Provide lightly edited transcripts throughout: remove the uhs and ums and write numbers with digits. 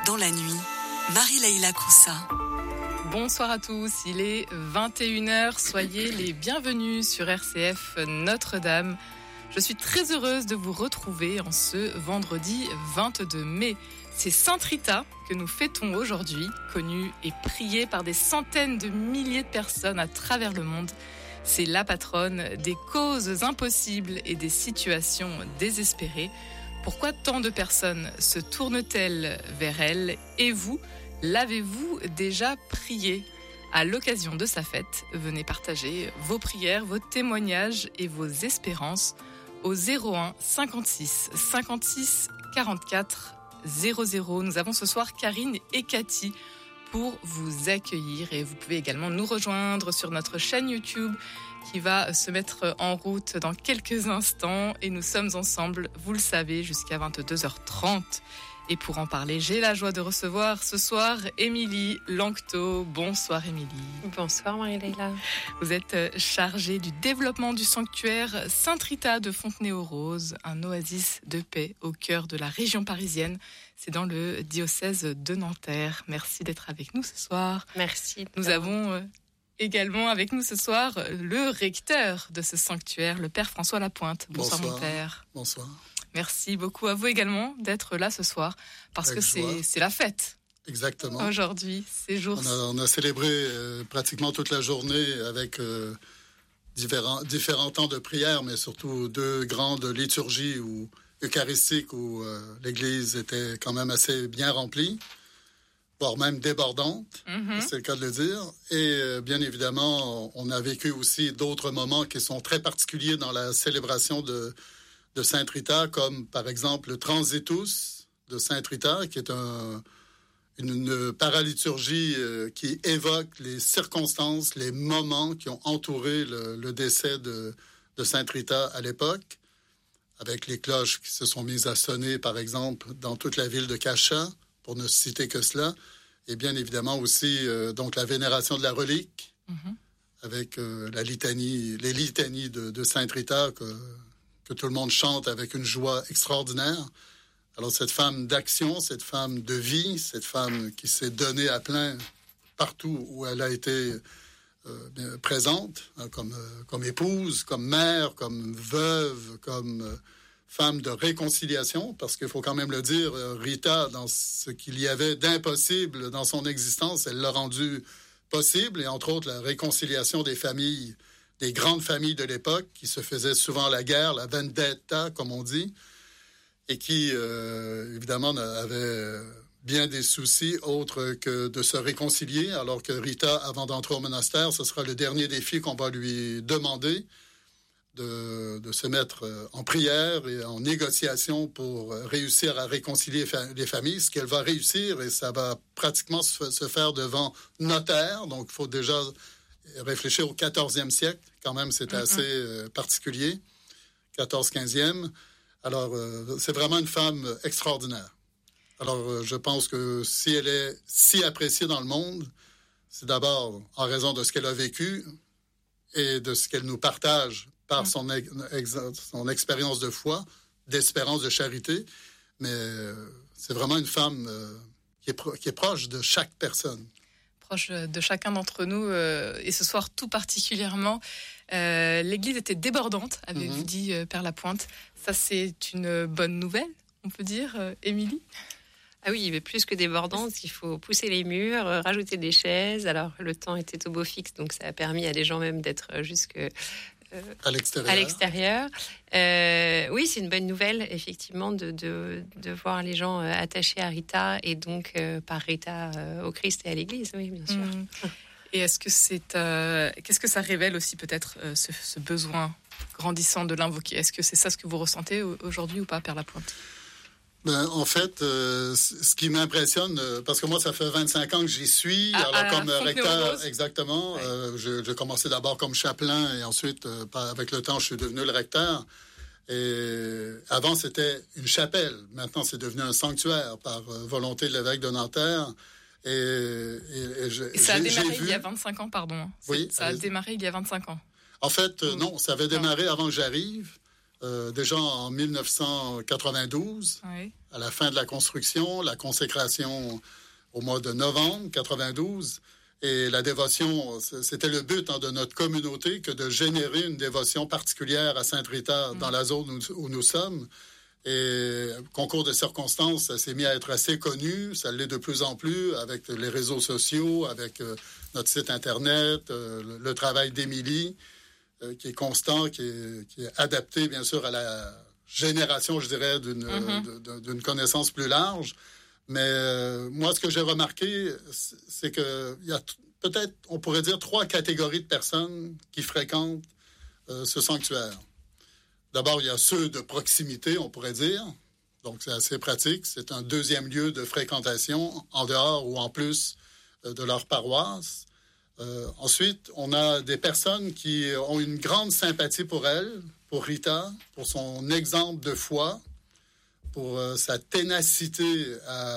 dans la nuit, Marie-Leila Koussa. Bonsoir à tous, il est 21h, soyez les bienvenus sur RCF Notre-Dame. Je suis très heureuse de vous retrouver en ce vendredi 22 mai. C'est Sainte Rita que nous fêtons aujourd'hui, connue et priée par des centaines de milliers de personnes à travers le monde. C'est la patronne des causes impossibles et des situations désespérées. Pourquoi tant de personnes se tournent-elles vers elle? Et vous, l'avez-vous déjà prié? À l'occasion de sa fête, venez partager vos prières, vos témoignages et vos espérances au 01 56 56 44 00. Nous avons ce soir Karine et Cathy pour vous accueillir et vous pouvez également nous rejoindre sur notre chaîne YouTube qui va se mettre en route dans quelques instants et nous sommes ensemble, vous le savez, jusqu'à 22h30. Et pour en parler, j'ai la joie de recevoir ce soir Émilie Lanctot. Bonsoir Émilie. Bonsoir Marie-Leila. Vous êtes chargée du développement du sanctuaire Sainte Rita de Fontenay-aux-Roses, un oasis de paix au cœur de la région parisienne. C'est dans le diocèse de Nanterre. Merci d'être avec nous ce soir. Merci. Nous avons également avec nous ce soir le recteur de ce sanctuaire, le père François Lapointe. Bonsoir mon père. Bonsoir. Merci beaucoup à vous également d'être là ce soir, parce que c'est la fête. Exactement. Aujourd'hui, ces jours. On a célébré pratiquement toute la journée avec différents temps de prière, mais surtout deux grandes liturgies eucharistiques où l'Église était quand même assez bien remplie, voire même débordante, c'est le cas de le dire. Et bien évidemment, on a vécu aussi d'autres moments qui sont très particuliers dans la célébration de Sainte Rita, comme par exemple le Transitus de Sainte Rita, qui est une paraliturgie qui évoque les circonstances, les moments qui ont entouré le décès de Sainte Rita à l'époque, avec les cloches qui se sont mises à sonner, par exemple, dans toute la ville de Cachat, pour ne citer que cela, et bien évidemment aussi donc la vénération de la relique, avec les litanies de Sainte Rita que tout le monde chante avec une joie extraordinaire. Alors cette femme d'action, cette femme de vie, cette femme qui s'est donnée à plein partout où elle a été présente, hein, comme épouse, comme mère, comme veuve, comme femme de réconciliation, parce qu'il faut quand même le dire, Rita, dans ce qu'il y avait d'impossible dans son existence, elle l'a rendu possible, et entre autres la réconciliation des familles, des grandes familles de l'époque qui se faisaient souvent la guerre, la vendetta, comme on dit, et qui, évidemment, avaient bien des soucis autres que de se réconcilier, alors que Rita, avant d'entrer au monastère, ce sera le dernier défi qu'on va lui demander, de se mettre en prière et en négociation pour réussir à réconcilier les familles, ce qu'elle va réussir, et ça va pratiquement se faire devant notaire, donc il faut déjà réfléchir au 14e siècle, quand même, c'est assez particulier, 14-15e. Alors, c'est vraiment une femme extraordinaire. Alors, je pense que si elle est si appréciée dans le monde, c'est d'abord en raison de ce qu'elle a vécu et de ce qu'elle nous partage par son expérience de foi, d'espérance, de charité. Mais c'est vraiment une femme qui est proche de chaque personne. Proche de chacun d'entre nous, et ce soir tout particulièrement. L'église était débordante, avez-vous dit, Père Lapointe. Ça, c'est une bonne nouvelle, on peut dire, Émilie? Ah oui, mais plus que débordante, il faut pousser les murs, rajouter des chaises. Alors, le temps était au beau fixe, donc ça a permis à des gens même d'être jusque à l'extérieur. Oui, c'est une bonne nouvelle, effectivement, de voir les gens attachés à Rita et donc par Rita au Christ et à l'Église, oui, bien sûr. Et est-ce que qu'est-ce que ça révèle aussi peut-être ce besoin grandissant de l'invoquer? Est-ce que c'est ça ce que vous ressentez aujourd'hui ou pas, Père Lapointe? En fait, ce qui m'impressionne, parce que moi, ça fait 25 ans que j'y suis, comme recteur, exactement. Ouais. J'ai commencé d'abord comme chapelain et ensuite, avec le temps, je suis devenu le recteur. Et avant, c'était une chapelle. Maintenant, c'est devenu un sanctuaire par volonté de l'évêque de Nanterre. Et ça a démarré il y a 25 ans, pardon. Oui. Ça a démarré il y a 25 ans. En fait, non, ça avait démarré avant que j'arrive. déjà en 1992, à la fin de la construction, la consécration au mois de novembre 92. Et la dévotion, c'était le but de notre communauté que de générer une dévotion particulière à Sainte-Rita dans la zone où nous sommes. Et concours de circonstances, ça s'est mis à être assez connu. Ça l'est de plus en plus avec les réseaux sociaux, avec notre site Internet, le travail d'Émilie, qui est constant, qui est adapté, bien sûr, à la génération, je dirais, d'une connaissance plus large. Mais moi, ce que j'ai remarqué, c'est qu'il y a peut-être, on pourrait dire, 3 catégories de personnes qui fréquentent ce sanctuaire. D'abord, il y a ceux de proximité, on pourrait dire. Donc, c'est assez pratique. C'est un deuxième lieu de fréquentation, en dehors ou en plus de leur paroisse. Ensuite, on a des personnes qui ont une grande sympathie pour elle, pour Rita, pour son exemple de foi, pour sa ténacité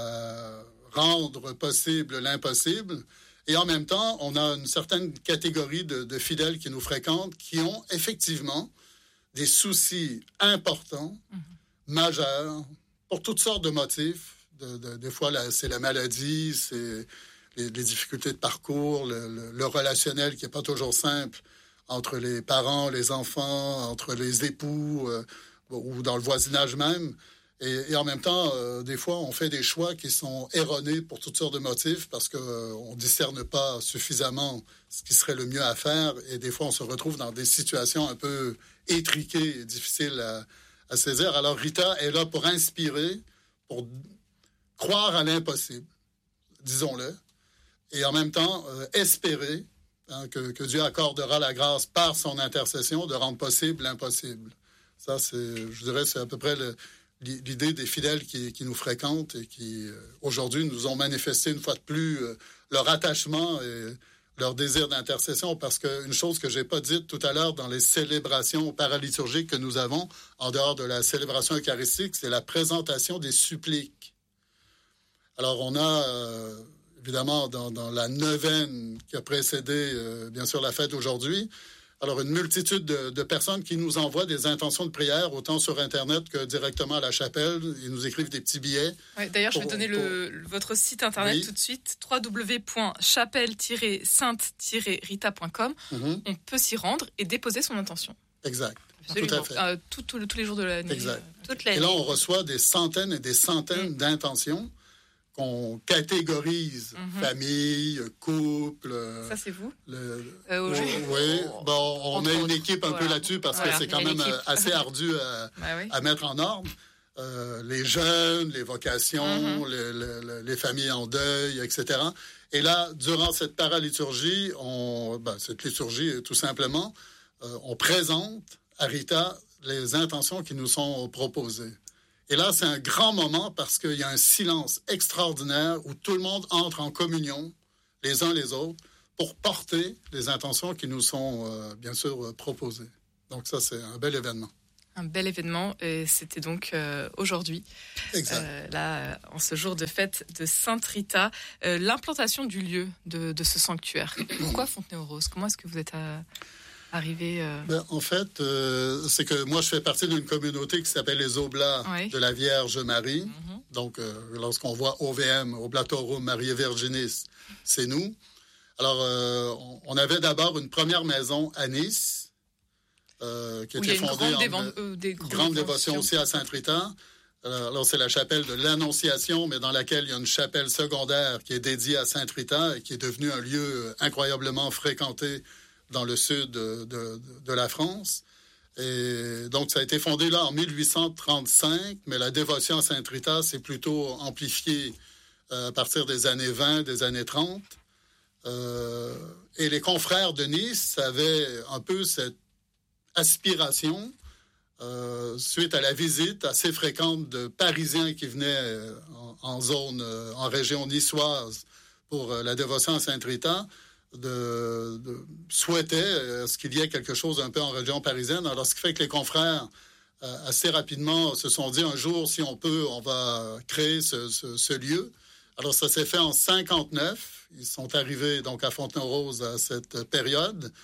à rendre possible l'impossible. Et en même temps, on a une certaine catégorie de fidèles qui nous fréquentent, qui ont effectivement des soucis importants, majeurs, pour toutes sortes de motifs. Des fois, c'est la maladie, c'est les difficultés de parcours, le relationnel qui n'est pas toujours simple entre les parents, les enfants, entre les époux ou dans le voisinage même. Et en même temps, des fois, on fait des choix qui sont erronés pour toutes sortes de motifs parce qu'on ne discerne pas suffisamment ce qui serait le mieux à faire. Et des fois, on se retrouve dans des situations un peu étriquées et difficiles à saisir. Alors, Rita est là pour inspirer, pour croire à l'impossible, disons-le, et en même temps, espérer que Dieu accordera la grâce par son intercession de rendre possible l'impossible. Ça, je dirais, c'est à peu près l'idée des fidèles qui nous fréquentent et qui, aujourd'hui, nous ont manifesté une fois de plus leur attachement et leur désir d'intercession, parce qu'une chose que je n'ai pas dite tout à l'heure dans les célébrations paraliturgiques que nous avons, en dehors de la célébration eucharistique, c'est la présentation des suppliques. Alors, on a, évidemment, dans la neuvaine qui a précédé, bien sûr, la fête d'aujourd'hui, alors, une multitude de personnes qui nous envoient des intentions de prière, autant sur Internet que directement à la chapelle. Ils nous écrivent des petits billets. Ouais, d'ailleurs, je vais donner votre site Internet tout de suite, www.chapelle-sainte-rita.com. On peut s'y rendre et déposer son intention. Exact. Absolument. Tout à fait. Tous les jours de l'année. Exact. Et là, on reçoit des centaines et des centaines d'intentions qu'on catégorise, famille, couple. Ça, c'est vous? Oui. Bon, on a une équipe un peu là-dessus parce que c'est quand même assez ardu à mettre en ordre. Les jeunes, les vocations, les familles en deuil, etc. Et là, durant cette paraliturgie, cette liturgie, tout simplement, on présente à Rita les intentions qui nous sont proposées. Et là, c'est un grand moment parce qu'il y a un silence extraordinaire où tout le monde entre en communion, les uns les autres, pour porter les intentions qui nous sont, bien sûr, proposées. Donc ça, c'est un bel événement. Un bel événement, et c'était donc aujourd'hui, là, en ce jour de fête de Sainte-Rita, l'implantation du lieu de ce sanctuaire. Pourquoi Fontenay-aux-Roses? Comment est-ce que vous êtes arrivé En fait, c'est que moi, je fais partie d'une communauté qui s'appelle les Oblats de la Vierge Marie. Donc, lorsqu'on voit OVM, Oblatorum Mariae Virginis, c'est nous. Alors, on avait d'abord une première maison à Nice, qui était fondée en grande dévotion aussi à Sainte-Rita. Alors, c'est la chapelle de l'Annonciation, mais dans laquelle il y a une chapelle secondaire qui est dédiée à Sainte-Rita et qui est devenue un lieu incroyablement fréquenté dans le sud de la France. Et donc, ça a été fondé là en 1835, mais la dévotion à Sainte-Rita s'est plutôt amplifiée à partir des années 20, des années 30. Et les confrères de Nice avaient un peu cette aspiration, suite à la visite assez fréquente de Parisiens qui venaient en région niçoise pour la dévotion à Sainte-Rita, souhaitait ce qu'il y ait quelque chose un peu en région parisienne. Alors, ce qui fait que les confrères, assez rapidement, se sont dit, un jour, si on peut, on va créer ce lieu. Alors, ça s'est fait en 59. Ils sont arrivés donc à Fontenay-aux-Roses à cette période.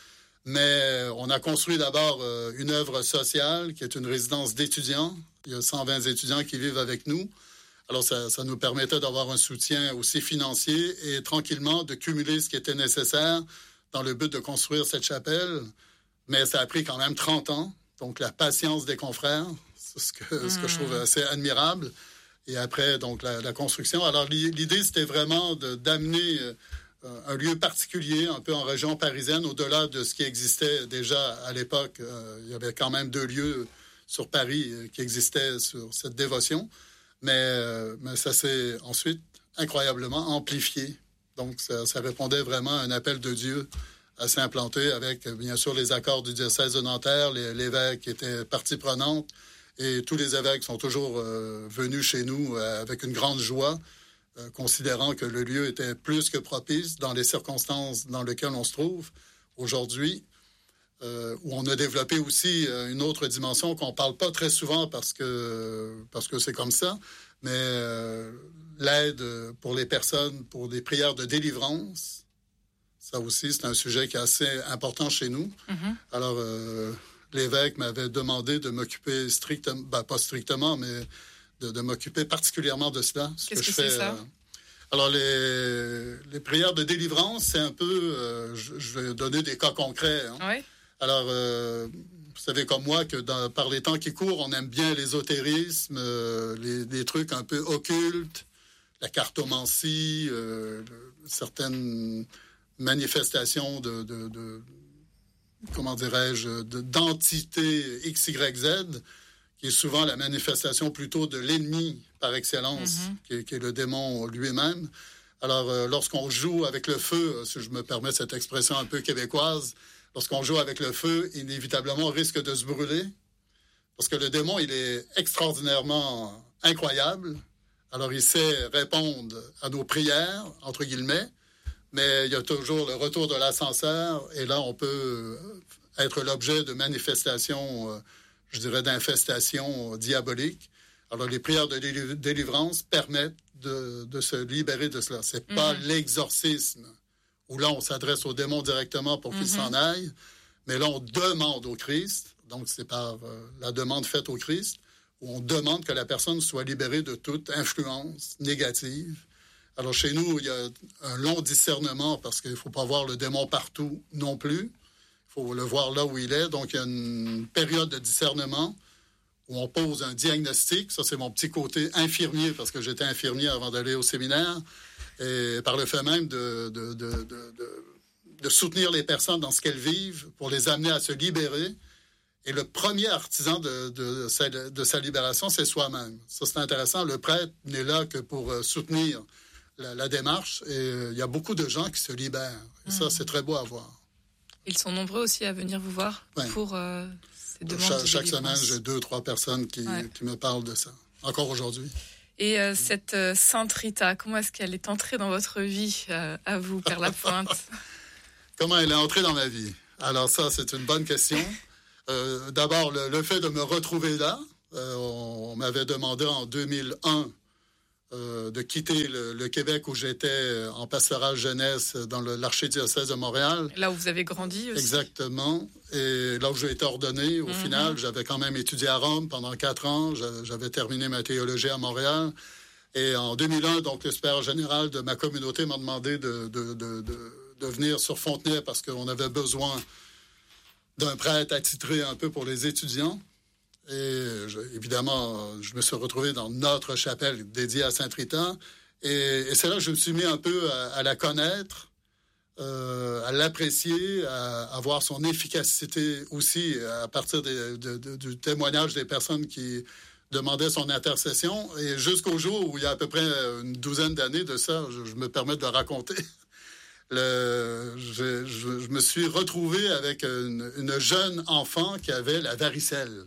Mais on a construit d'abord une œuvre sociale qui est une résidence d'étudiants. Il y a 120 étudiants qui vivent avec nous. Alors, ça nous permettait d'avoir un soutien aussi financier et tranquillement de cumuler ce qui était nécessaire dans le but de construire cette chapelle. Mais ça a pris quand même 30 ans. Donc, la patience des confrères, c'est ce que je trouve assez admirable. Et après, donc, la construction. Alors, l'idée, c'était vraiment d'amener un lieu particulier, un peu en région parisienne, au-delà de ce qui existait déjà à l'époque. Il y avait quand même 2 lieux sur Paris qui existaient sur cette dévotion. Mais ça s'est ensuite incroyablement amplifié. Donc, ça répondait vraiment à un appel de Dieu à s'implanter avec, bien sûr, les accords du diocèse de Nanterre, l'évêque était partie prenante, et tous les évêques sont toujours venus chez nous avec une grande joie, considérant que le lieu était plus que propice dans les circonstances dans lesquelles on se trouve aujourd'hui, où on a développé aussi une autre dimension qu'on ne parle pas très souvent parce que c'est comme ça, mais l'aide pour les personnes, pour des prières de délivrance, ça aussi, c'est un sujet qui est assez important chez nous. Mm-hmm. Alors, l'évêque m'avait demandé de m'occuper strictement, pas strictement, mais de m'occuper particulièrement de cela. Qu'est-ce que c'est ça? Alors, les prières de délivrance, c'est un peu... je vais donner des cas concrets. Hein. Oui. Alors, vous savez comme moi que par les temps qui courent, on aime bien l'ésotérisme, les trucs un peu occultes, la cartomancie, certaines manifestations comment dirais-je, d'entité XYZ, qui est souvent la manifestation plutôt de l'ennemi par excellence, qui est le démon lui-même. Alors, lorsqu'on joue avec le feu, si je me permets cette expression un peu québécoise, lorsqu'on joue avec le feu, inévitablement, on risque de se brûler, parce que le démon, il est extraordinairement incroyable. Alors, il sait répondre à nos prières, entre guillemets, mais il y a toujours le retour de l'ascenseur, et là, on peut être l'objet de manifestations, je dirais, d'infestations diaboliques. Alors, les prières de délivrance permettent de se libérer de cela. C'est pas l'exorcisme, où là, on s'adresse au démon directement pour qu'il s'en aille, mais là, on demande au Christ, donc c'est par la demande faite au Christ, où on demande que la personne soit libérée de toute influence négative. Alors, chez nous, il y a un long discernement parce qu'il ne faut pas voir le démon partout non plus. Il faut le voir là où il est. Donc, il y a une période de discernement où on pose un diagnostic. Ça, c'est mon petit côté infirmier parce que j'étais infirmier avant d'aller au séminaire. Et par le fait même de soutenir les personnes dans ce qu'elles vivent pour les amener à se libérer. Et le premier artisan de sa libération, c'est soi-même. Ça, c'est intéressant. Le prêtre n'est là que pour soutenir la démarche. Et il y a beaucoup de gens qui se libèrent. Et ça, c'est très beau à voir. Ils sont nombreux aussi à venir vous voir pour ces demandes chaque semaine, j'ai 2-3 personnes qui me parlent de ça. Encore aujourd'hui. Et cette Sainte Rita, comment est-ce qu'elle est entrée dans votre vie, à vous, Père Lapointe? Comment elle est entrée dans ma vie? Alors ça, c'est une bonne question. D'abord, le fait de me retrouver là, on m'avait demandé en 2001 de quitter le Québec où j'étais en pastoral jeunesse dans l'archidiocèse de Montréal. Là où vous avez grandi aussi. Exactement. Et là où j'ai été ordonné, au final, j'avais quand même étudié à Rome pendant 4 ans. J'avais terminé ma théologie à Montréal. Et en 2001, donc, le supérieur général de ma communauté m'a demandé de venir sur Fontenay parce qu'on avait besoin d'un prêtre attitré un peu pour les étudiants. Et évidemment, je me suis retrouvé dans notre chapelle dédiée à Sainte Rita. Et c'est là que je me suis mis un peu à la connaître, à l'apprécier, à voir son efficacité aussi à partir du témoignage des personnes qui demandaient son intercession. Et jusqu'au jour où il y a à peu près une douzaine d'années de ça, je me permets de le raconter. Je me suis retrouvé avec une jeune enfant qui avait la varicelle.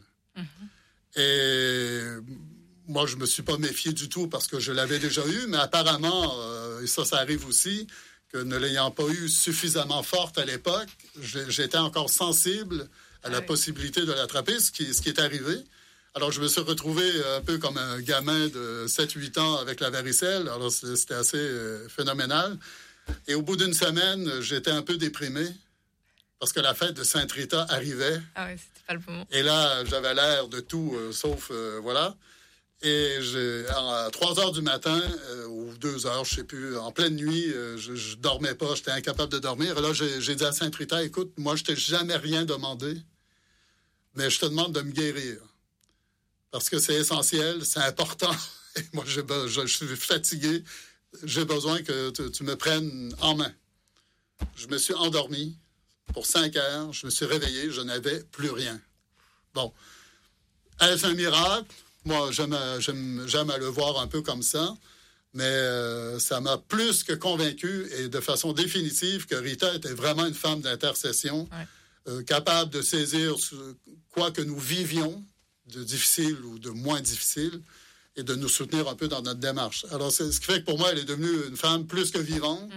Et moi, je ne me suis pas méfié du tout parce que je l'avais déjà eu, mais apparemment, et ça arrive aussi, que ne l'ayant pas eu suffisamment forte à l'époque, j'étais encore sensible à la possibilité de l'attraper, ce qui est arrivé. Alors, je me suis retrouvé un peu comme un gamin de 7-8 ans avec la varicelle. Alors, c'était assez phénoménal. Et au bout d'une semaine, j'étais un peu déprimé. parce que la fête de Sainte Rita arrivait. Ah oui, c'était pas le moment. Et là, j'avais l'air de tout, sauf, voilà. Et à 3 heures du matin, ou 2 heures, je sais plus, en pleine nuit, je dormais pas, j'étais incapable de dormir. Et là, j'ai dit à Sainte Rita, écoute, moi, je t'ai jamais rien demandé, mais je te demande de me guérir. Parce que c'est essentiel, c'est important. Et moi, je suis fatigué. J'ai besoin que tu me prennes en main. Je me suis endormi pour 5 heures. Je me suis réveillé. Je n'avais plus rien. Bon. Est-ce un miracle? Moi, j'aime à le voir un peu comme ça. Mais ça m'a plus que convaincu et de façon définitive que Rita était vraiment une femme d'intercession, capable de saisir quoi que nous vivions, de difficile ou de moins difficile, et de nous soutenir un peu dans notre démarche. Alors, c'est ce qui fait que pour moi, elle est devenue une femme plus que vivante.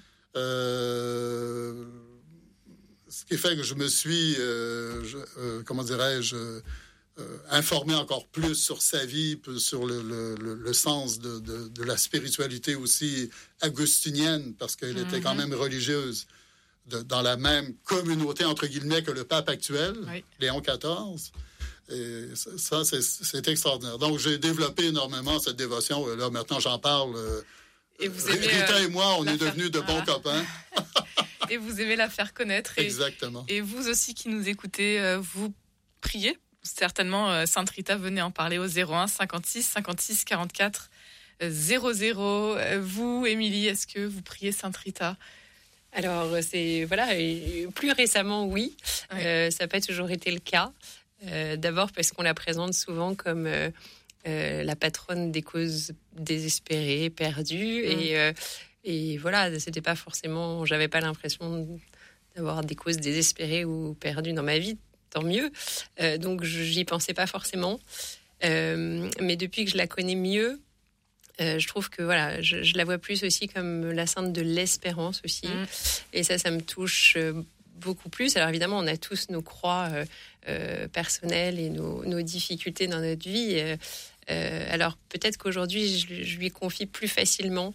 Ce qui fait que je me suis, comment dirais-je, informé encore plus sur sa vie, sur le sens de la spiritualité aussi augustinienne, parce qu'elle était quand même religieuse, dans la même communauté, entre guillemets, que le pape actuel, Léon XIV. Et ça, c'est extraordinaire. Donc, j'ai développé énormément cette dévotion. Là, maintenant, j'en parle. Et vous aimez, Rita et moi, on est devenus de bons copains. Et vous aimez la faire connaître. Exactement. Et vous aussi qui nous écoutez, vous priez. Certainement, Sainte Rita, venez en parler au 01 56 56 44 00. Vous, Émilie, est-ce que vous priez Sainte Rita? Alors, plus récemment, oui. Ça n'a pas toujours été le cas. D'abord parce qu'on la présente souvent comme la patronne des causes désespérées, perdues. Et voilà, c'était pas forcément... J'avais pas l'impression d'avoir des causes désespérées ou perdues dans ma vie. Tant mieux. Donc, j'y pensais pas forcément. Mais depuis que je la connais mieux, je trouve que voilà, je la vois plus aussi comme la sainte de l'espérance aussi. Et ça me touche beaucoup plus. Alors évidemment, on a tous nos croix personnelles et nos difficultés dans notre vie. Alors peut-être qu'aujourd'hui, je lui confie plus facilement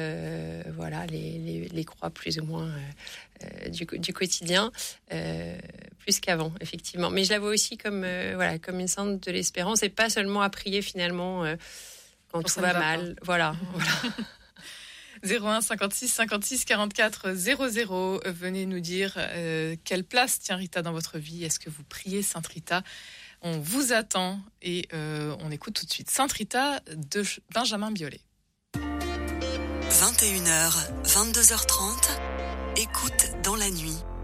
les croix plus ou moins du quotidien, plus qu'avant, effectivement. Mais je la vois aussi comme une sainte de l'espérance et pas seulement à prier finalement quand tout va mal. Voilà. 01 56 56 44 00. Venez nous dire quelle place tient Rita dans votre vie. Est-ce que vous priez Sainte Rita? On vous attend et on écoute tout de suite Sainte Rita de Benjamin Biolay. 21h, 22h30, écoute dans la nuit.